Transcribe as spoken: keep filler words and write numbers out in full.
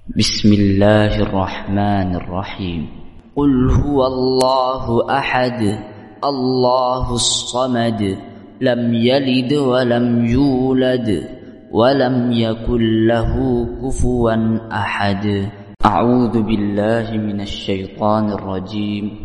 بسم الله الرحمن الرحيم. قل هو الله أحد الله الصمد لم يلد ولم يولد ولم يكن له كفوا أحد. أعوذ بالله من الشيطان الرجيم.